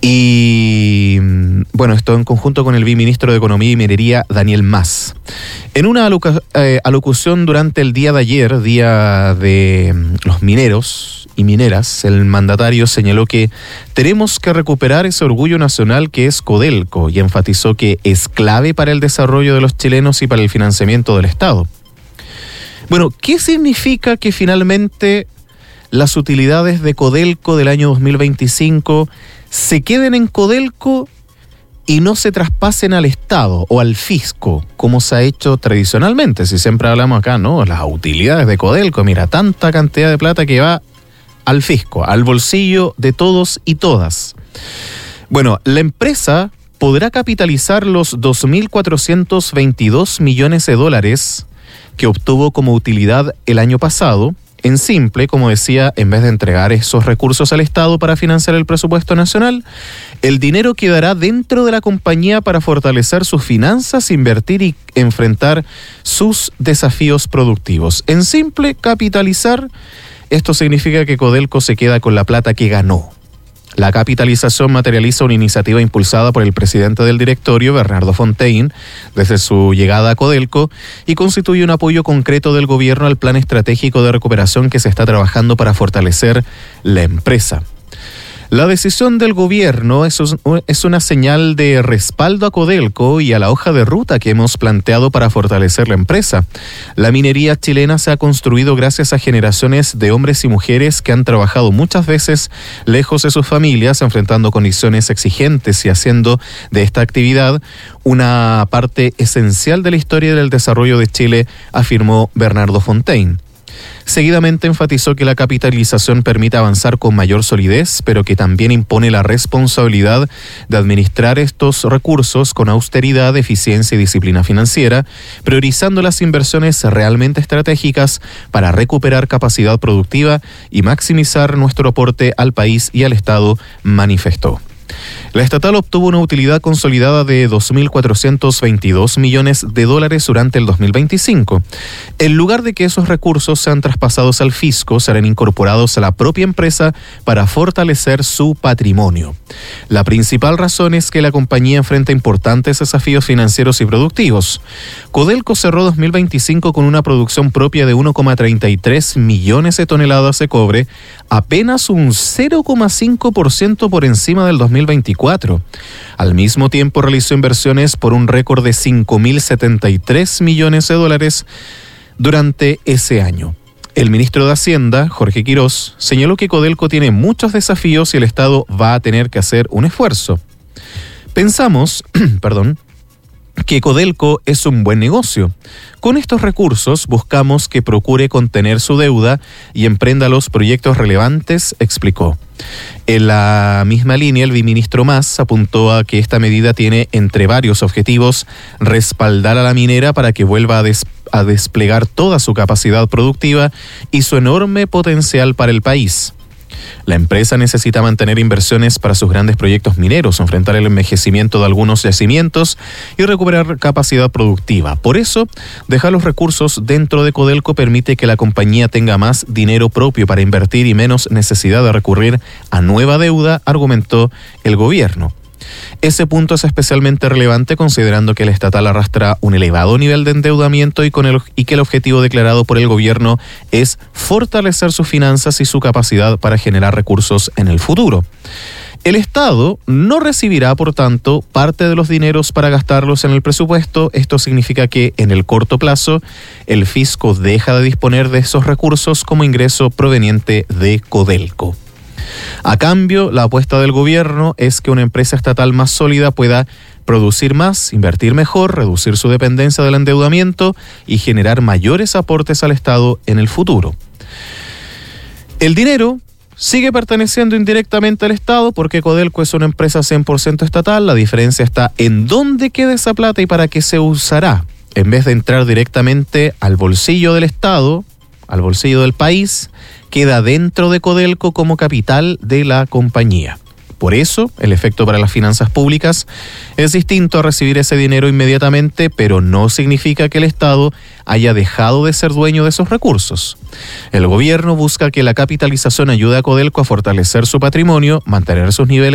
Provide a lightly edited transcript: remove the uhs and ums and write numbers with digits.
Y bueno, esto en conjunto con el viceministro de Economía y Minería, Daniel Mas. En una alocución durante el día de ayer, día de los mineros y mineras, el mandatario señaló que tenemos que recuperar ese orgullo nacional que es Codelco y enfatizó que es clave para el desarrollo de los chilenos y para el financiamiento del Estado. Bueno, ¿qué significa que finalmente las utilidades de Codelco del año 2025 se queden en Codelco y no se traspasen al Estado o al fisco, como se ha hecho tradicionalmente? Si siempre hablamos acá, ¿no? Las utilidades de Codelco, mira, tanta cantidad de plata que va al fisco, al bolsillo de todos y todas. Bueno, la empresa podrá capitalizar los 2.422 millones de dólares que obtuvo como utilidad el año pasado. En simple, como decía, en vez de entregar esos recursos al Estado para financiar el presupuesto nacional, el dinero quedará dentro de la compañía para fortalecer sus finanzas, invertir y enfrentar sus desafíos productivos. En simple, capitalizar, esto significa que Codelco se queda con la plata que ganó. La capitalización materializa una iniciativa impulsada por el presidente del directorio, Bernardo Fontaine, desde su llegada a Codelco, y constituye un apoyo concreto del gobierno al plan estratégico de recuperación que se está trabajando para fortalecer la empresa. La decisión del gobierno es una señal de respaldo a Codelco y a la hoja de ruta que hemos planteado para fortalecer la empresa. La minería chilena se ha construido gracias a generaciones de hombres y mujeres que han trabajado muchas veces lejos de sus familias, enfrentando condiciones exigentes y haciendo de esta actividad una parte esencial de la historia y del desarrollo de Chile, afirmó Bernardo Fontaine. Seguidamente enfatizó que la capitalización permite avanzar con mayor solidez, pero que también impone la responsabilidad de administrar estos recursos con austeridad, eficiencia y disciplina financiera, priorizando las inversiones realmente estratégicas para recuperar capacidad productiva y maximizar nuestro aporte al país y al Estado, manifestó. La estatal obtuvo una utilidad consolidada de 2.422 millones de dólares durante el 2025. En lugar de que esos recursos sean traspasados al fisco, serán incorporados a la propia empresa para fortalecer su patrimonio. La principal razón es que la compañía enfrenta importantes desafíos financieros y productivos. Codelco cerró 2025 con una producción propia de 1,33 millones de toneladas de cobre, apenas un 0,5% por encima del 2024. Al mismo tiempo realizó inversiones por un récord de 5.073 millones de dólares durante ese año. El ministro de Hacienda, Jorge Quirós, señaló que Codelco tiene muchos desafíos y el Estado va a tener que hacer un esfuerzo. Pensamos, que Codelco es un buen negocio. Con estos recursos buscamos que procure contener su deuda y emprenda los proyectos relevantes, explicó. En la misma línea, el viceministro Mas apuntó a que esta medida tiene, entre varios objetivos, respaldar a la minera para que vuelva a desplegar toda su capacidad productiva y su enorme potencial para el país. La empresa necesita mantener inversiones para sus grandes proyectos mineros, enfrentar el envejecimiento de algunos yacimientos y recuperar capacidad productiva. Por eso, dejar los recursos dentro de Codelco permite que la compañía tenga más dinero propio para invertir y menos necesidad de recurrir a nueva deuda, argumentó el gobierno. Ese punto es especialmente relevante considerando que el estatal arrastra un elevado nivel de endeudamiento y que el objetivo declarado por el gobierno es fortalecer sus finanzas y su capacidad para generar recursos en el futuro. El Estado no recibirá, por tanto, parte de los dineros para gastarlos en el presupuesto. Esto significa que, en el corto plazo, el fisco deja de disponer de esos recursos como ingreso proveniente de Codelco. A cambio, la apuesta del gobierno es que una empresa estatal más sólida pueda producir más, invertir mejor, reducir su dependencia del endeudamiento y generar mayores aportes al Estado en el futuro. El dinero sigue perteneciendo indirectamente al Estado porque Codelco es una empresa 100% estatal. La diferencia está en dónde queda esa plata y para qué se usará. En vez de entrar directamente al bolsillo del Estado, al bolsillo del país, queda dentro de Codelco como capital de la compañía. Por eso, el efecto para las finanzas públicas es distinto a recibir ese dinero inmediatamente, pero no significa que el Estado haya dejado de ser dueño de esos recursos. El gobierno busca que la capitalización ayude a Codelco a fortalecer su patrimonio, mantener sus niveles